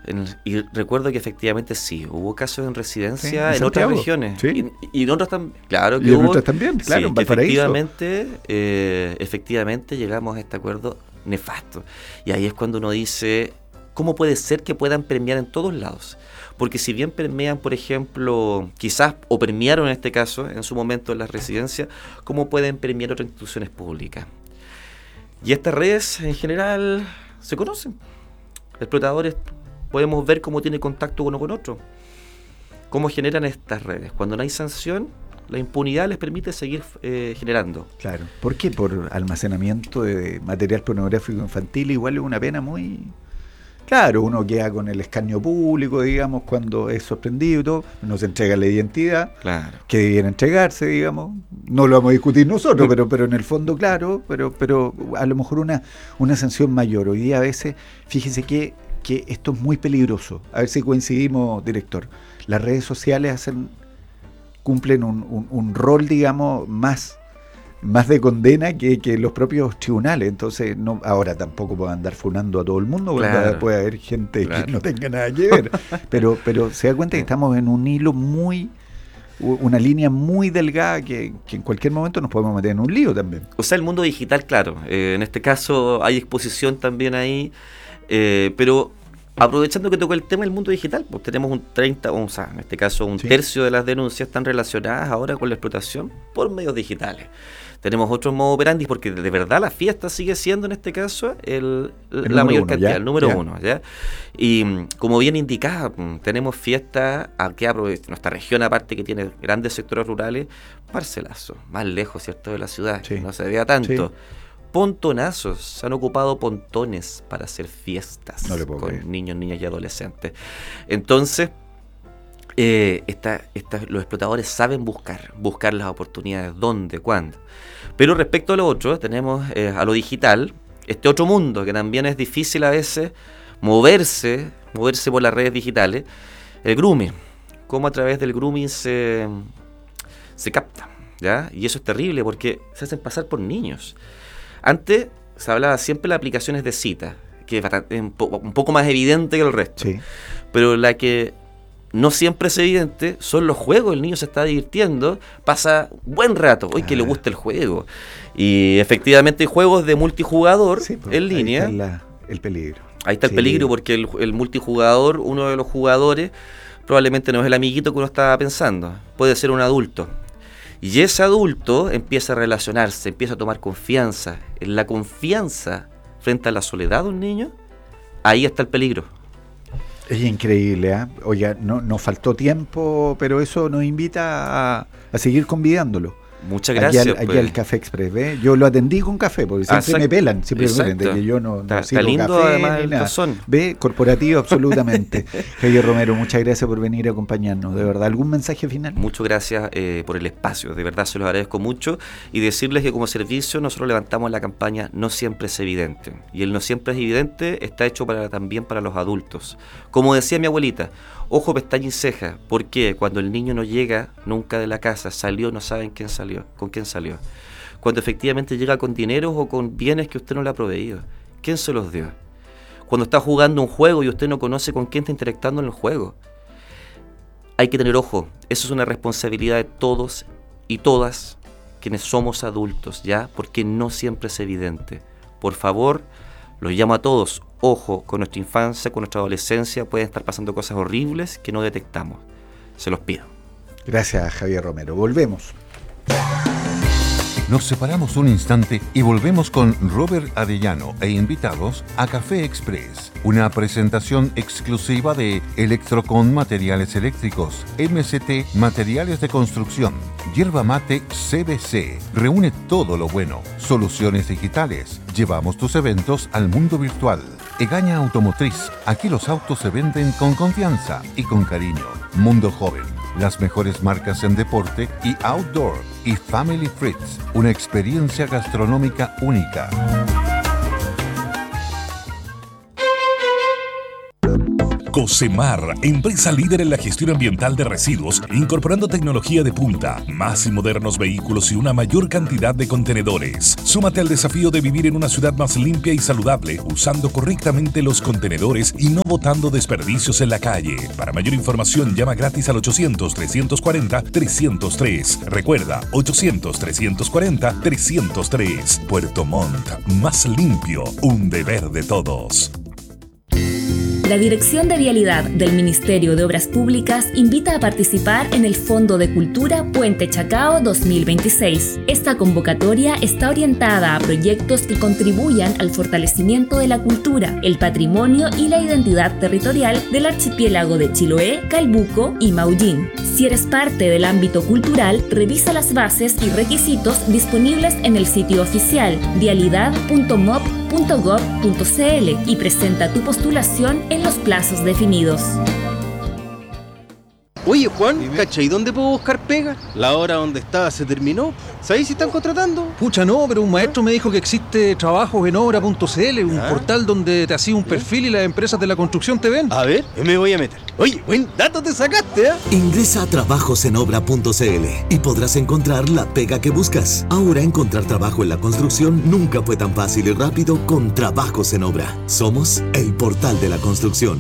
Y recuerdo que efectivamente sí, hubo casos en residencia en en otras Santiago, regiones. sí. Y en otras también. Claro que Y en hubo. otras también, claro, Sí, en que Valparaíso. efectivamente llegamos a este acuerdo nefasto. Y ahí es cuando uno dice, ¿cómo puede ser que puedan permear en todos lados? Porque si bien permean, por ejemplo, quizás, o permearon en este caso, en su momento en las residencias, ¿cómo pueden permear otras instituciones públicas? Y estas redes, en general, se conocen. Explotadores, podemos ver cómo tiene contacto uno con otro. ¿Cómo generan estas redes? Cuando no hay sanción, la impunidad les permite seguir generando. Claro. ¿Por qué? Por almacenamiento de material pornográfico infantil, igual es una pena muy... Claro, uno queda con el escarnio público, digamos, cuando es sorprendido y todo, no se entrega la identidad, Claro. que debiera entregarse, digamos. No lo vamos a discutir nosotros, pero en el fondo, claro, pero a lo mejor una sanción mayor. Hoy día a veces, fíjese que esto es muy peligroso. A ver si coincidimos, director. Las redes sociales cumplen un rol, digamos, más de condena que los propios tribunales. Entonces, no, ahora tampoco puedo andar funando a todo el mundo, porque puede haber gente que no tenga nada que ver. Pero se da cuenta que estamos en un hilo una línea muy delgada que en cualquier momento nos podemos meter en un lío también. O sea, el mundo digital, claro. En este caso hay exposición también ahí, pero aprovechando que tocó el tema del mundo digital, pues tenemos un 30, o sea, en este caso un tercio de las denuncias están relacionadas ahora con la explotación por medios digitales. Tenemos otros modos operandi porque de verdad la fiesta sigue siendo en este caso la mayor cantidad, el número uno. ¿Ya? Y como bien indicaba, tenemos fiestas aquí en nuestra región, aparte que tiene grandes sectores rurales, parcelazos, más lejos, ¿cierto?, de la ciudad, no se vea tanto. Sí. Pontonazos, se han ocupado pontones para hacer fiestas con niños, niñas y adolescentes. Entonces, los explotadores saben buscar las oportunidades, dónde, cuándo. Pero respecto a lo otro, tenemos a lo digital, este otro mundo que también es difícil a veces moverse por las redes digitales, el grooming, cómo a través del grooming se capta, ¿ya? Y eso es terrible porque se hacen pasar por niños. Antes se hablaba siempre de las aplicaciones de cita, que es un poco más evidente que el resto. Sí. Pero la que no siempre es evidente son los juegos. El niño se está divirtiendo, pasa buen rato, que le gusta el juego. Y efectivamente hay juegos de multijugador en línea. Ahí está el peligro. Ahí está el peligro porque el multijugador, uno de los jugadores, probablemente no es el amiguito que uno estaba pensando. Puede ser un adulto. Y ese adulto empieza a relacionarse, empieza a tomar confianza. En la confianza frente a la soledad de un niño, ahí está el peligro. Es increíble, ¿eh? Oiga, nos faltó tiempo, pero eso nos invita a seguir convidándolo. Muchas gracias. Aquí al Café Express, ¿ve? Yo lo atendí con café, porque siempre me pelan, siempre me pelan, de que yo no sirvo lindo, café además, ni nada. ¿Ve? Corporativo, absolutamente. Javier Romero, muchas gracias por venir a acompañarnos, de verdad. ¿Algún mensaje final? Muchas gracias por el espacio, de verdad se los agradezco mucho, y decirles que como servicio nosotros levantamos la campaña No Siempre es Evidente, y el No Siempre es Evidente está hecho también para los adultos. Como decía mi abuelita, ojo, pestaña y ceja. ¿Por qué? Cuando el niño no llega nunca de la casa, salió, no saben con quién salió. Cuando efectivamente llega con dinero o con bienes que usted no le ha proveído, ¿quién se los dio? Cuando está jugando un juego y usted no conoce con quién está interactuando en el juego. Hay que tener ojo, eso es una responsabilidad de todos y todas quienes somos adultos, ¿ya? Porque no siempre es evidente. Por favor, los llamo a todos. Ojo, con nuestra infancia, con nuestra adolescencia pueden estar pasando cosas horribles que no detectamos. Se los pido. Gracias, Javier Romero. Volvemos. Nos separamos un instante y volvemos con Robert Arellano e invitados a Café Express, una presentación exclusiva de Electrocon Materiales Eléctricos, MST Materiales de Construcción, Yerba Mate CBC. Reúne todo lo bueno. Soluciones digitales. Llevamos tus eventos al mundo virtual. Egaña Automotriz. Aquí los autos se venden con confianza y con cariño. Mundo Joven. Las mejores marcas en deporte y outdoor. Y Family Fritz. Una experiencia gastronómica única. Cosmar, empresa líder en la gestión ambiental de residuos, incorporando tecnología de punta, más y modernos vehículos y una mayor cantidad de contenedores. Súmate al desafío de vivir en una ciudad más limpia y saludable, usando correctamente los contenedores y no botando desperdicios en la calle. Para mayor información, llama gratis al 800-340-303. Recuerda, 800-340-303. Puerto Montt, más limpio, un deber de todos. La Dirección de Vialidad del Ministerio de Obras Públicas invita a participar en el Fondo de Cultura Puente Chacao 2026. Esta convocatoria está orientada a proyectos que contribuyan al fortalecimiento de la cultura, el patrimonio y la identidad territorial del archipiélago de Chiloé, Calbuco y Maullín. Si eres parte del ámbito cultural, revisa las bases y requisitos disponibles en el sitio oficial vialidad.mop.gov.cl y presenta tu postulación en los plazos definidos. Oye, Juan, ¿cachai? ¿Dónde puedo buscar pega? La hora donde estaba se terminó. ¿Sabéis si están contratando? Pucha, no, pero un maestro me dijo que existe trabajosenobra.cl, un portal donde te hacía un perfil y las empresas de la construcción te ven. A ver, me voy a meter. Oye, buen dato te sacaste, ¿eh? Ingresa a trabajosenobra.cl y podrás encontrar la pega que buscas. Ahora encontrar trabajo en la construcción nunca fue tan fácil y rápido con Trabajos en Obra. Somos el portal de la construcción.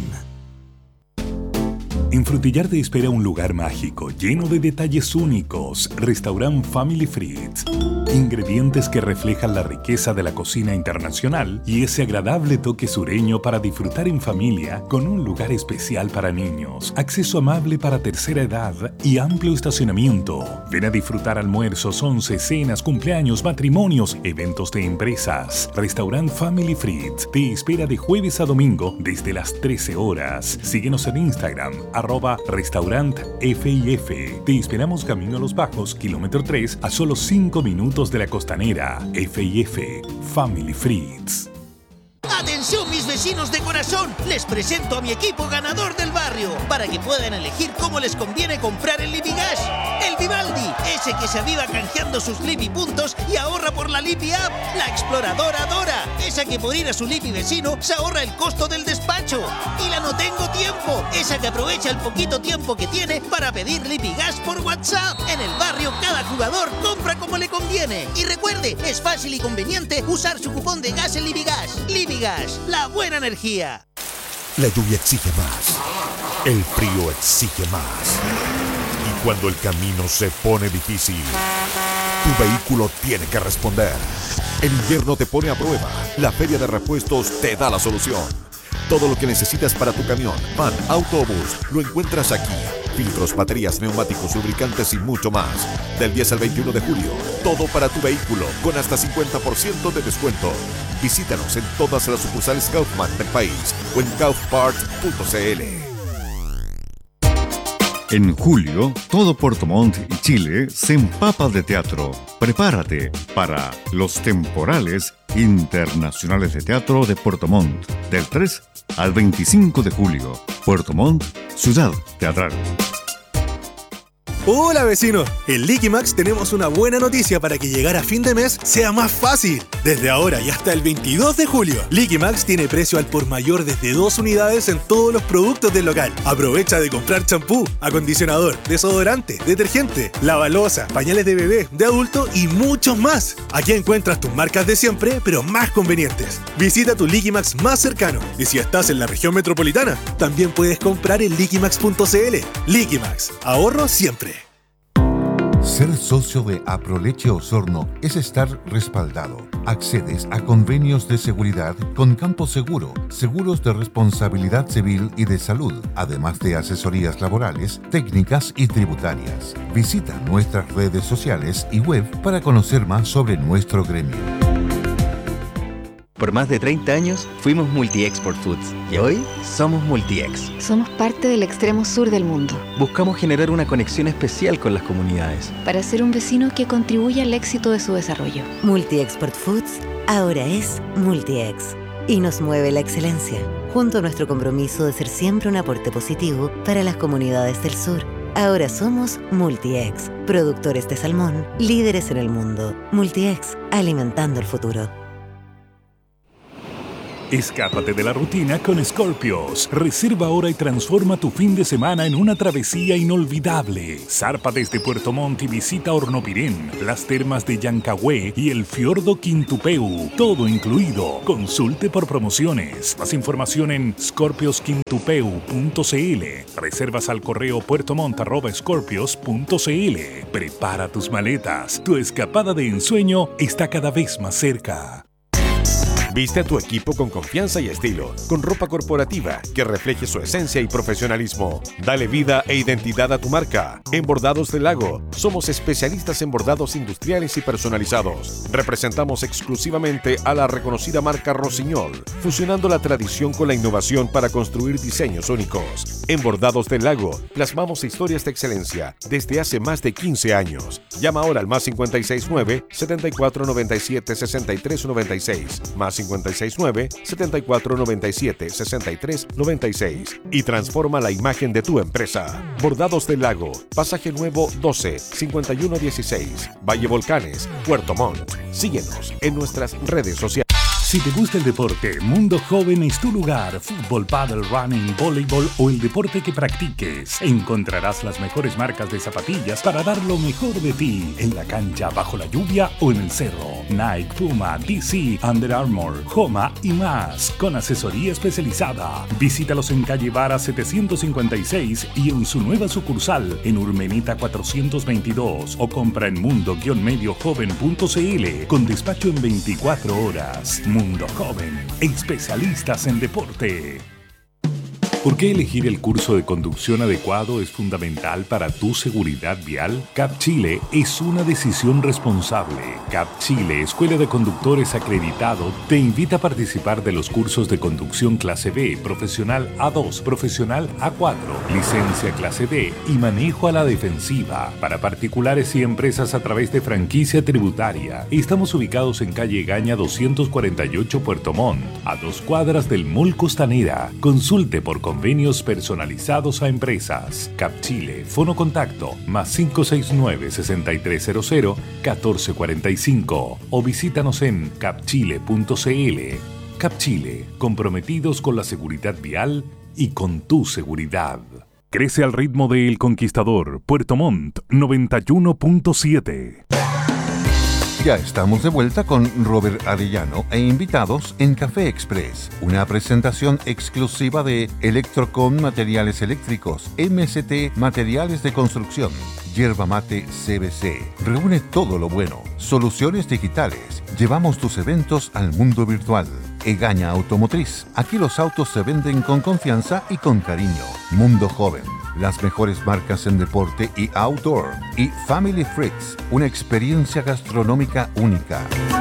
En Frutillar te espera un lugar mágico, lleno de detalles únicos. Restaurant Family Frites. Ingredientes que reflejan la riqueza de la cocina internacional y ese agradable toque sureño para disfrutar en familia con un lugar especial para niños, acceso amable para tercera edad y amplio estacionamiento. Ven a disfrutar almuerzos, once, cenas, cumpleaños, matrimonios, eventos de empresas. Restaurant Family Frites te espera de jueves a domingo desde las 13 horas. Síguenos en Instagram, @restaurant FIF. Te esperamos camino a Los Bajos, kilómetro 3, a solo 5 minutos de la Costanera. FIF, Family Frites. ¡Atención, mis vecinos de corazón! Les presento a mi equipo ganador del barrio para que puedan elegir cómo les conviene comprar el Lipigas. El Vivaldi, ese que se aviva canjeando sus Lipi puntos y ahorra por la Lipi App. La exploradora Dora, esa que por ir a su Lipi vecino se ahorra el costo del despacho. Y la No Tengo Tiempo, esa que aprovecha el poquito tiempo que tiene para pedir Lipigas por WhatsApp. En el barrio cada jugador compra como le conviene. Y recuerde, es fácil y conveniente usar su cupón de gas en Lipigas. Lipigas, la buena energía. La lluvia exige más. El frío exige más. Y cuando el camino se pone difícil, tu vehículo tiene que responder. El invierno te pone a prueba. La Feria de Repuestos te da la solución. Todo lo que necesitas para tu camión, van, auto o bus, lo encuentras aquí. Filtros, baterías, neumáticos, lubricantes y mucho más. Del 10 al 21 de julio, todo para tu vehículo, con hasta 50% de descuento. Visítanos en todas las sucursales Kaufman del país o en kaufparts.cl. En julio, todo Puerto Montt y Chile se empapa de teatro. Prepárate para los temporales internacionales de teatro de Puerto Montt, del 3 al 25 de julio. Puerto Montt, ciudad teatral. Hola vecinos, en Liquimax tenemos una buena noticia para que llegar a fin de mes sea más fácil. Desde ahora y hasta el 22 de julio, Liquimax tiene precio al por mayor desde 2 unidades en todos los productos del local. Aprovecha de comprar champú, acondicionador, desodorante, detergente, lavaloza, pañales de bebé, de adulto y muchos más. Aquí encuentras tus marcas de siempre, pero más convenientes. Visita tu Liquimax más cercano y si estás en la región metropolitana, también puedes comprar en liquimax.cl. Liquimax, ahorro siempre. Ser socio de Aproleche Osorno es estar respaldado. Accedes a convenios de seguridad con Campo Seguro, seguros de responsabilidad civil y de salud, además de asesorías laborales, técnicas y tributarias. Visita nuestras redes sociales y web para conocer más sobre nuestro gremio. Por más de 30 años fuimos Multi-Export Foods y hoy somos Multi-Ex. Somos parte del extremo sur del mundo. Buscamos generar una conexión especial con las comunidades. Para ser un vecino que contribuya al éxito de su desarrollo. Multi-Export Foods ahora es Multi-Ex y nos mueve la excelencia, junto a nuestro compromiso de ser siempre un aporte positivo para las comunidades del sur. Ahora somos Multi-Ex, productores de salmón, líderes en el mundo. Multi-Ex, alimentando el futuro. Escápate de la rutina con Scorpios. Reserva ahora y transforma tu fin de semana en una travesía inolvidable. Zarpa desde Puerto Montt y visita Hornopirén, las termas de Llancagüe y el fiordo Quintupeu. Todo incluido. Consulte por promociones. Más información en scorpiosquintupeu.cl. Reservas al correo puertomont@scorpios.cl. Prepara tus maletas. Tu escapada de ensueño está cada vez más cerca. Viste a tu equipo con confianza y estilo, con ropa corporativa que refleje su esencia y profesionalismo. Dale vida e identidad a tu marca. En Bordados del Lago, somos especialistas en bordados industriales y personalizados. Representamos exclusivamente a la reconocida marca Rossignol, fusionando la tradición con la innovación para construir diseños únicos. En Bordados del Lago, plasmamos historias de excelencia desde hace más de 15 años. Llama ahora al +569 7497 6396, +569 7497 6396 y transforma la imagen de tu empresa. Bordados del Lago, Pasaje Nuevo 12 5116, Valle Volcanes, Puerto Montt. Síguenos en nuestras redes sociales. Si te gusta el deporte, Mundo Joven es tu lugar. Fútbol, pádel, running, voleibol o el deporte que practiques. Encontrarás las mejores marcas de zapatillas para dar lo mejor de ti. En la cancha, bajo la lluvia o en el cerro. Nike, Puma, DC, Under Armour, Homa y más. Con asesoría especializada. Visítalos en calle Vara 756 y en su nueva sucursal en Urmenita 422. O compra en mundo-mediojoven.cl con despacho en 24 horas. Mundo Joven, especialistas en deporte. ¿Por qué elegir el curso de conducción adecuado es fundamental para tu seguridad vial? CAP Chile es una decisión responsable. CAP Chile, Escuela de Conductores Acreditado, te invita a participar de los cursos de conducción clase B, profesional A2, profesional A4, licencia clase D y manejo a la defensiva. Para particulares y empresas a través de franquicia tributaria. Estamos ubicados en calle Gaña 248 Puerto Montt, a 2 cuadras del Mall Costanera. Consulte por convenios personalizados a empresas. CAP Chile, fono contacto +569 6300 1445 o visítanos en capchile.cl. CAP Chile, comprometidos con la seguridad vial y con tu seguridad. Crece al ritmo de El Conquistador, Puerto Montt 91.7. Ya estamos de vuelta con Robert Arellano e invitados en Café Express, una presentación exclusiva de Electrocon Materiales Eléctricos, MST Materiales de Construcción, Yerba Mate CBC. Reúne todo lo bueno. Soluciones digitales. Llevamos tus eventos al mundo virtual. Egaña Automotriz. Aquí los autos se venden con confianza y con cariño. Mundo Joven. Las mejores marcas en deporte y outdoor. Y Family Freaks. Una experiencia gastronómica única.